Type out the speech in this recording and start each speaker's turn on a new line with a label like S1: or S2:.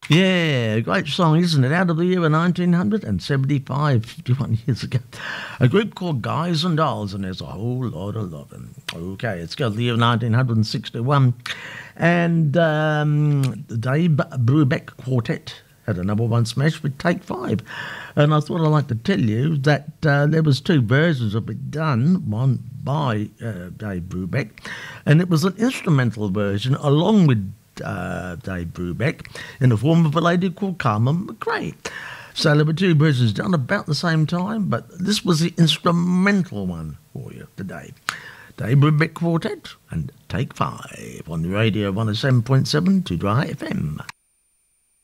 S1: Yeah, great song, isn't it? Out of the year of 1975, 51 years ago. A group called Guys and Dolls, and there's a whole lot of loving. Okay, it's got the year of 1961. And the Dave Brubeck Quartet had a number one smash with Take Five. And I thought I'd like to tell you that there was two versions of it done, one by Dave Brubeck, and it was an instrumental version along with Dave Brubeck in the form of a lady called Carmen McRae. So there were two versions done about the same time, but this was the instrumental one for you today. Dave Brubeck Quartet and Take Five on the radio 107.7 to Dry FM.